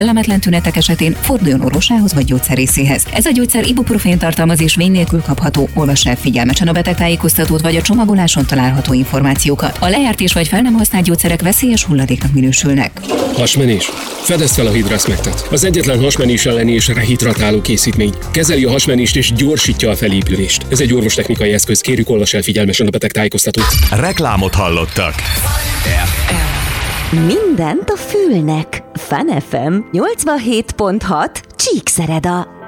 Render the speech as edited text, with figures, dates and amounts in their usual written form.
Kellemetlen tünetek esetén forduljon orvosához vagy gyógyszerészéhez. Ez a gyógyszer ibuprofén tartalmaz és vény nélkül kapható. Olvassa el figyelmesen a betegtájékoztatót vagy a csomagoláson található információkat. A lejárt és vagy fel nem használt gyógyszerek veszélyes hulladéknak minősülnek. Hasmenés. Fedezd fel a Hidrasmectet. Az egyetlen hasmenés elleni és rehidratáló készítmény. Kezeli a hasmenést és gyorsítja a felépülést. Ez egy orvostechnikai eszköz. Kérjük, olvass el figyelmesen a betegtájékoztatót. Reklámot hallottak. Mindent a fülnek. Fun FM 87.6 Csíkszereda.